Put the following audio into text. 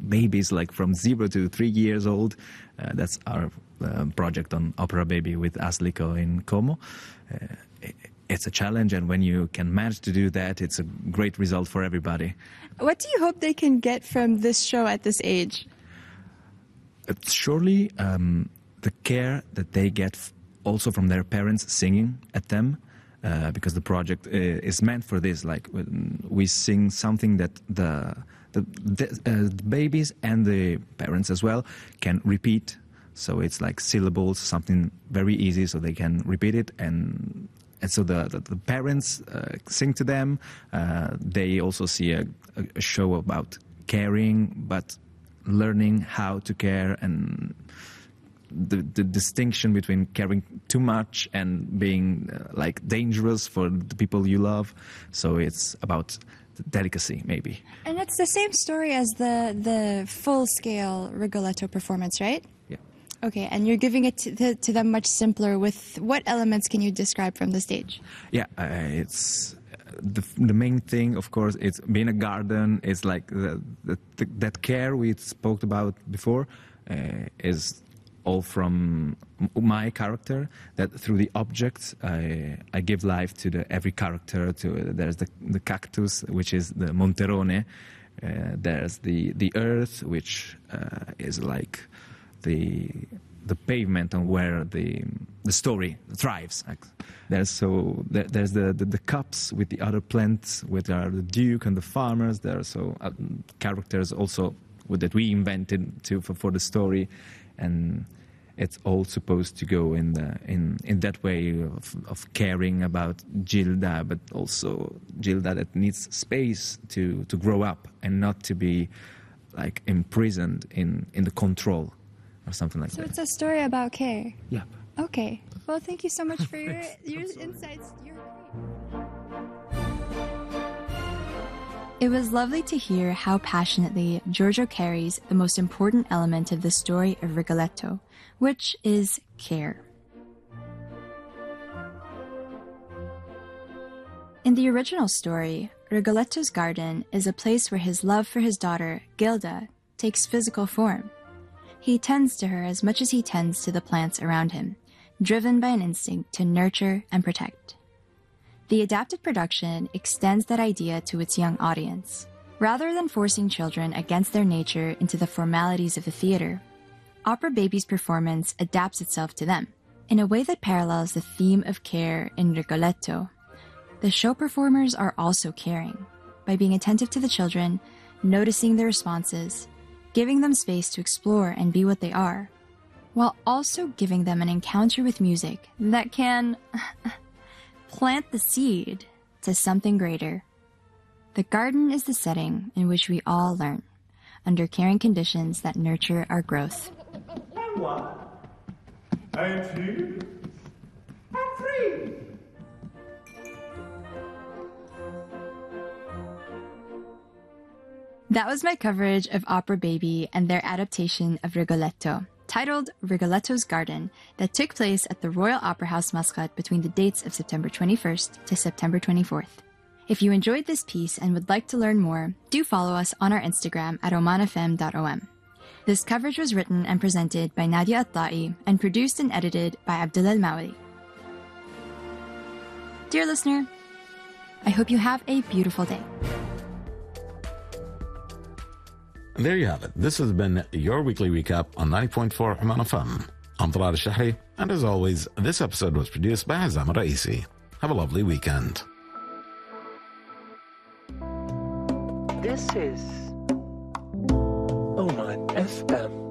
babies like from 0 to 3 years old. That's our project on Opera Baby with Aslico in Como. It's a challenge, and when you can manage to do that, it's a great result for everybody. What do you hope they can get from this show at this age? Surely the care that they get also from their parents singing at them, because the project is meant for this. Like we sing something that the babies and the parents as well can repeat. So it's like syllables, something very easy, so they can repeat it. And so the parents sing to them. They also see a show about caring, but learning how to care, and the distinction between caring too much and being like dangerous for the people you love. So it's about delicacy, maybe. And it's the same story as the full-scale Rigoletto performance, right? Yeah. Okay, and you're giving it to them much simpler. With what elements can you describe from the stage? Yeah, it's the main thing, of course, it's being a garden. It's like that care we spoke about before is all from my character, that through the objects I give life to every character. There's the cactus, which is the Monterone. There's the earth, which is like the pavement on where the story thrives. There's the cups with the other plants, which are the duke and the farmers. There are characters also that we invented for the story, and it's all supposed to go in that way of caring about Gilda, but also Gilda that needs space to grow up and not to be like imprisoned in the control or something like that. So it's a story about care. Yeah. Okay. Well, thank you so much for your insights. You're great. It was lovely to hear how passionately Giorgio carries the most important element of the story of Rigoletto, which is care. In the original story, Rigoletto's garden is a place where his love for his daughter, Gilda, takes physical form. He tends to her as much as he tends to the plants around him, driven by an instinct to nurture and protect. The adapted production extends that idea to its young audience. Rather than forcing children against their nature into the formalities of the theater, Opera Baby's performance adapts itself to them. In a way that parallels the theme of care in Rigoletto, the show performers are also caring, by being attentive to the children, noticing their responses, giving them space to explore and be what they are, while also giving them an encounter with music that can plant the seed to something greater. The garden is the setting in which we all learn, under caring conditions that nurture our growth. And one, and two, and three. That was my coverage of Opera Baby and their adaptation of Rigoletto, titled Rigoletto's Garden, that took place at the Royal Opera House Muscat between the dates of September 21st to September 24th. If you enjoyed this piece and would like to learn more, do follow us on our Instagram at omanfm.om. This coverage was written and presented by Nadia Atlai and produced and edited by Abdullah Al-Mawali. Dear listener, I hope you have a beautiful day. And there you have it. This has been your weekly recap on 90.4 Oman FM. I'm Talal Al-Shahri, and as always, this episode was produced by Hazam Raisi. Have a lovely weekend. This is Oman FM.